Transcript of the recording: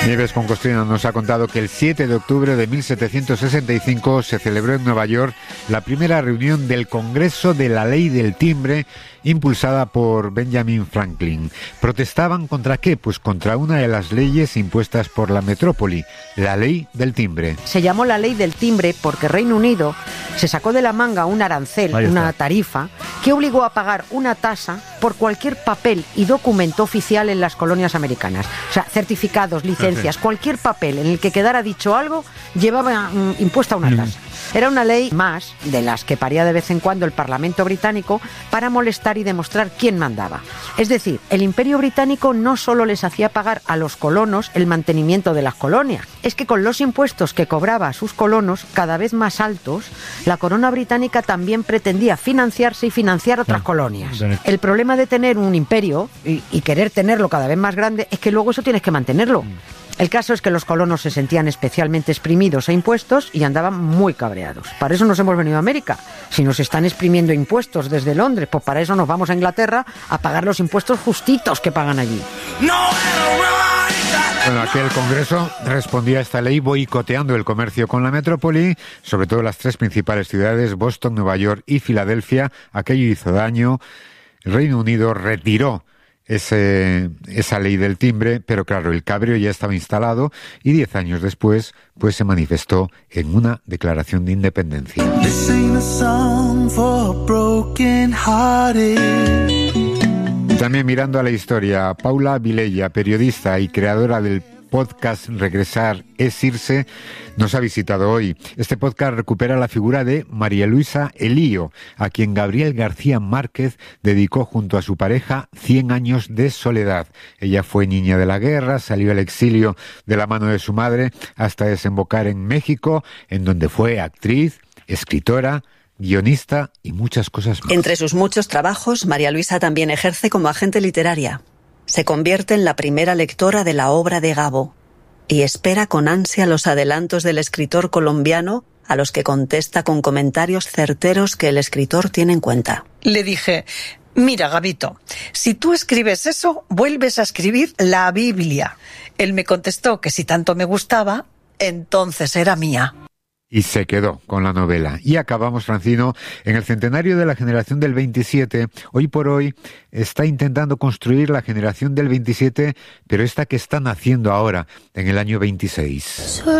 Nieves Concostrina nos ha contado que el 7 de octubre de 1765 se celebró en Nueva York la primera reunión del Congreso de la Ley del Timbre, impulsada por Benjamin Franklin. ¿Protestaban contra qué? Pues contra una de las leyes impuestas por la metrópoli, la Ley del Timbre. Se llamó la Ley del Timbre porque Reino Unido se sacó de la manga un arancel, una tarifa, que obligó a pagar una tasa por cualquier papel y documento oficial en las colonias americanas. O sea, certificados, licencias, cualquier papel en el que quedara dicho algo llevaba impuesta una tasa. Era una ley más de las que paría de vez en cuando el Parlamento británico para molestar y demostrar quién mandaba. Es decir, el Imperio británico no solo les hacía pagar a los colonos el mantenimiento de las colonias, es que con los impuestos que cobraba a sus colonos, cada vez más altos, la corona británica también pretendía financiarse y financiar otras colonias. El problema de tener un imperio y querer tenerlo cada vez más grande es que luego eso tienes que mantenerlo. El caso es que los colonos se sentían especialmente exprimidos a impuestos y andaban muy cabreados. Para eso nos hemos venido a América. Si nos están exprimiendo impuestos desde Londres, pues para eso nos vamos a Inglaterra a pagar los impuestos justitos que pagan allí. Bueno, aquí el Congreso respondía a esta ley boicoteando el comercio con la metrópoli, sobre todo las tres principales ciudades, Boston, Nueva York y Filadelfia. Aquello hizo daño. El Reino Unido retiró esa ley del timbre, pero claro, el cabreo ya estaba instalado y 10 años después pues se manifestó en una declaración de independencia. También mirando a la historia, Paula Vilella, periodista y creadora del podcast Regresar es irse, nos ha visitado hoy. Este podcast recupera la figura de María Luisa Elío, a quien Gabriel García Márquez dedicó junto a su pareja 100 años de soledad. Ella fue niña de la guerra, salió al exilio de la mano de su madre hasta desembocar en México, en donde fue actriz, escritora, guionista y muchas cosas más. Entre sus muchos trabajos, María Luisa también ejerce como agente literaria. Se convierte en la primera lectora de la obra de Gabo y espera con ansia los adelantos del escritor colombiano, a los que contesta con comentarios certeros que el escritor tiene en cuenta. Le dije: mira, Gabito, si tú escribes eso, vuelves a escribir la Biblia. Él me contestó que si tanto me gustaba, entonces era mía. Y se quedó con la novela. Y acabamos, Francino, en el centenario de la generación del 27. Hoy por hoy está intentando construir la generación del 27, pero esta que está naciendo ahora, en el año 26.